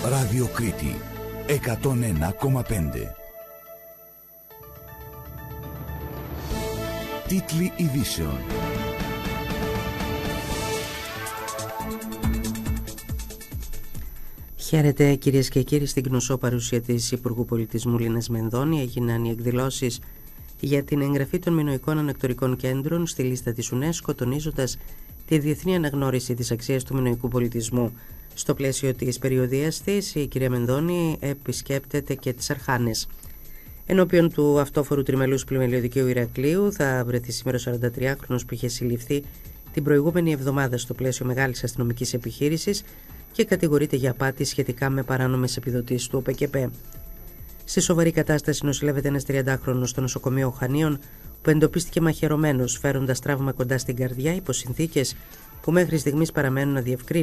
Ραδιοκρίτη 101,5. Τίτλοι ειδήσεων. Χαίρετε κυρίες και κύριοι. Στην γνωσό παρουσία της Υπουργού Πολιτισμού Λίνας Μενδώνη έγιναν οι εκδηλώσεις για την εγγραφή των μινοϊκών ανακτορικών κέντρων στη λίστα της UNESCO, τονίζοντας τη διεθνή αναγνώριση της αξίας του μινοϊκού πολιτισμού. Στο πλαίσιο της περιοδίας της, η κυρία Μενδώνη επισκέπτεται και τις Αρχάνες. Ενώπιον του αυτόφορου τριμελούς πλημελιωδικαίου Ηρακλείου θα βρεθεί σήμερα ο 43χρονος που είχε συλληφθεί την προηγούμενη εβδομάδα στο πλαίσιο μεγάλης αστυνομικής επιχείρησης και κατηγορείται για απάτη σχετικά με παράνομες επιδοτήσεις του ΟΠΕΚΕΠΕ. Σε σοβαρή κατάσταση νοσηλεύεται ένας 30χρονος στο νοσοκομείο Χανίων που εντοπίστηκε μαχαιρωμένος, φέροντας τραύμα κοντά στην καρδιά υπό συνθήκες που μέχρι στιγμής παραμένουν αδιευκρίνητες.